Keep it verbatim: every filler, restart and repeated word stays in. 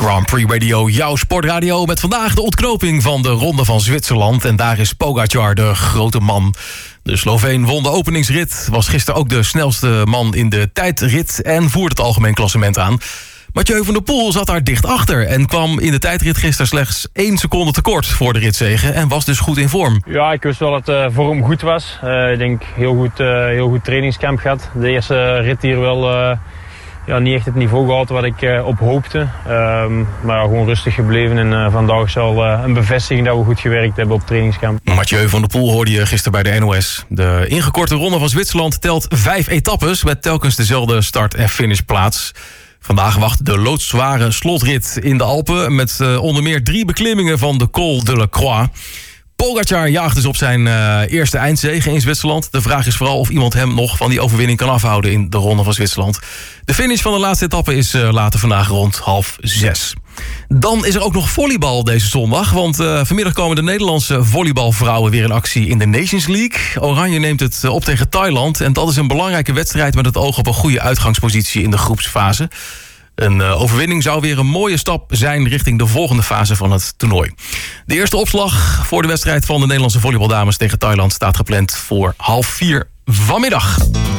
Grand Prix Radio, jouw sportradio, met vandaag de ontknoping van de Ronde van Zwitserland. En daar is Pogačar de grote man. De Sloveen won de openingsrit, was gisteren ook de snelste man in de tijdrit en voerde het algemeen klassement aan. Mathieu van der Poel zat daar dicht achter en kwam in de tijdrit gisteren slechts één seconde tekort voor de ritzege en was dus goed in vorm. Ja, ik wist wel dat de vorm goed was. Uh, ik denk heel goed, uh, heel goed trainingskamp gehad. De eerste rit hier wel uh, ja, niet echt het niveau gehad wat ik uh, op hoopte. Um, maar gewoon rustig gebleven en uh, vandaag is wel uh, een bevestiging dat we goed gewerkt hebben op trainingskamp. Mathieu van der Poel hoorde je gisteren bij de N O S. De ingekorte Ronde van Zwitserland telt vijf etappes met telkens dezelfde start- en finishplaats. Vandaag wacht de loodzware slotrit in de Alpen met uh, onder meer drie beklimmingen van de Col de la Croix. Pogačar jaagt dus op zijn uh, eerste eindzege in Zwitserland. De vraag is vooral of iemand hem nog van die overwinning kan afhouden in de Ronde van Zwitserland. De finish van de laatste etappe is uh, later vandaag rond half zes. Dan is er ook nog volleybal deze zondag, want uh, vanmiddag komen de Nederlandse volleybalvrouwen weer in actie in de Nations League. Oranje neemt het op tegen Thailand en dat is een belangrijke wedstrijd met het oog op een goede uitgangspositie in de groepsfase. Een uh, overwinning zou weer een mooie stap zijn richting de volgende fase van het toernooi. De eerste opslag voor de wedstrijd van de Nederlandse volleybaldames tegen Thailand staat gepland voor half vier vanmiddag.